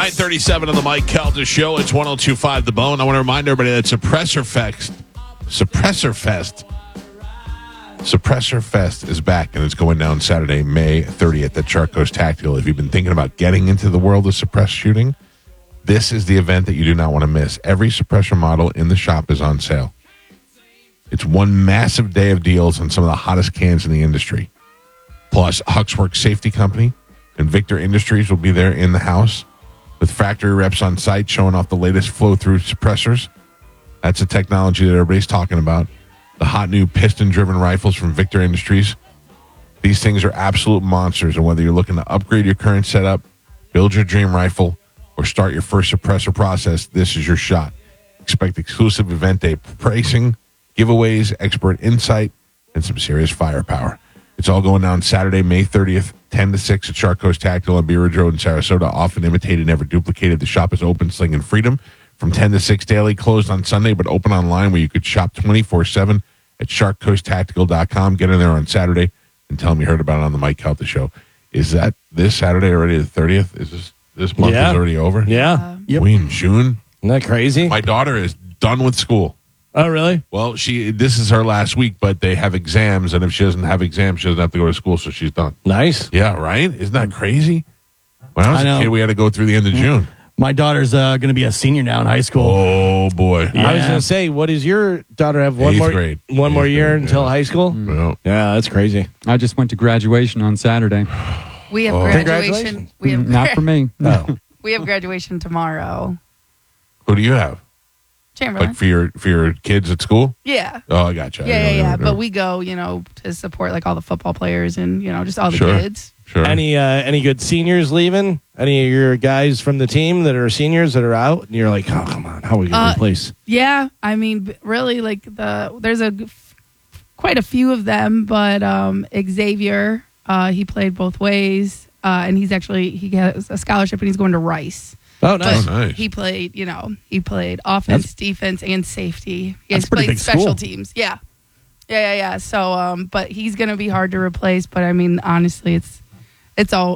9:37 on the Mike Calta Show. It's 102.5 The Bone. I want to remind everybody that Suppressor Fest is back, and it's going down Saturday, May 30th at Charco's Tactical. If you've been thinking about getting into the world of suppressed shooting, this is the event that you do not want to miss. Every suppressor model in the shop is on sale. It's one massive day of deals on some of the hottest cans in the industry. Plus, Huxworks Safety Company and Victor Industries will be there in the house with factory reps on site showing off the latest flow-through suppressors. That's the technology that everybody's talking about. The hot new piston-driven rifles from Victor Industries. These things are absolute monsters, and whether you're looking to upgrade your current setup, build your dream rifle, or start your first suppressor process, this is your shot. Expect exclusive event day pricing, giveaways, expert insight, and some serious firepower. It's all going down Saturday, May 30th, 10 to 6 at Charco's Tactical on Beer Ridge Road in Sarasota. Often imitated, never duplicated. The shop is open, slinging freedom from 10 to 6 daily, closed on Sunday, but open online where you could shop 24/7 at sharkcoasttactical.com. Get in there on Saturday and tell them you heard about it on the Mike Calta Show. Is that this Saturday already, the 30th? Is this month is already over? Yeah. We in June? Isn't that crazy? My daughter is done with school. Oh, really? Well, this is her last week, but they have exams, and if she doesn't have exams, she doesn't have to go to school, so she's done. Nice. Yeah, right? Isn't that crazy? When I was a kid, we had to go through the end of June. My daughter's going to be a senior now in high school. Oh, boy. I was going to say, what does your daughter have? Eighth grade. One more year until high school? Yeah, that's crazy. I just went to graduation on Saturday. We have graduation. Not for me. No. We have graduation tomorrow. Who do you have? Chamberlain. Like for your kids at school? Yeah. Oh, I gotcha. Yeah. But we go, to support like all the football players and, just all the kids. Sure. Any good seniors leaving? Any of your guys from the team that are seniors that are out? And you're like, oh, come on, how are we going to replace? Yeah, I mean, really, like there's quite a few of them, but Xavier, he played both ways, and he has a scholarship and he's going to Rice. Oh, nice. Nice. He played, offense, defense, and safety. He has pretty played big special school. teams. Yeah. So, but he's going to be hard to replace. But I mean, honestly, it's